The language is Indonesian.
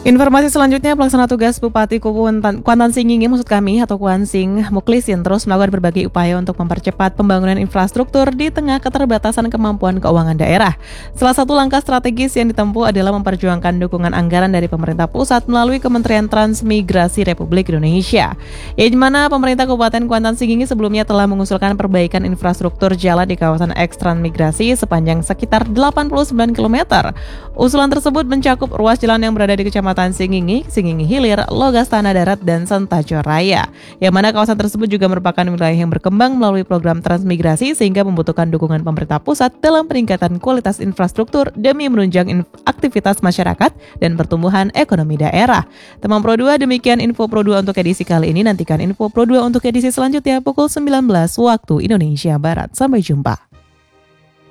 Informasi selanjutnya, pelaksana tugas Bupati Kuantan Singingi atau Kuansing Muklisin terus melakukan berbagai upaya untuk mempercepat pembangunan infrastruktur di tengah keterbatasan kemampuan keuangan daerah. Salah satu langkah strategis yang ditempuh adalah memperjuangkan dukungan anggaran dari pemerintah pusat melalui Kementerian Transmigrasi Republik Indonesia. Yang mana pemerintah Kabupaten Kuantan Singingi sebelumnya telah mengusulkan perbaikan infrastruktur jalan di kawasan eks-transmigrasi sepanjang sekitar 89 km. Usulan tersebut mencakup ruas jalan yang berada di Kecamatan Singingi, Singingi Hilir, Logas Tanah Darat, dan Sentajo Raya. Yang mana kawasan tersebut juga merupakan wilayah yang berkembang melalui program transmigrasi sehingga membutuhkan dukungan pemerintah pusat dalam peningkatan kualitas infrastruktur demi menunjang aktivitas masyarakat dan pertumbuhan ekonomi daerah. Teman Pro 2, demikian info Pro 2 untuk edisi kali ini. Nantikan info Pro 2 untuk edisi selanjutnya pukul 19 waktu Indonesia Barat. Sampai jumpa.